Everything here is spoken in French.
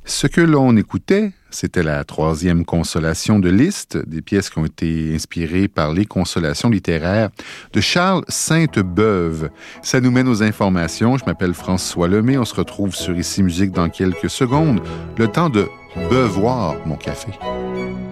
Ce que l'on écoutait, c'était la troisième consolation de Liszt, des pièces qui ont été inspirées par les consolations littéraires de Charles Sainte-Beuve. Ça nous mène aux informations. Je m'appelle François Lemay. On se retrouve sur Ici Musique dans quelques secondes. Le temps de beuvoir mon café.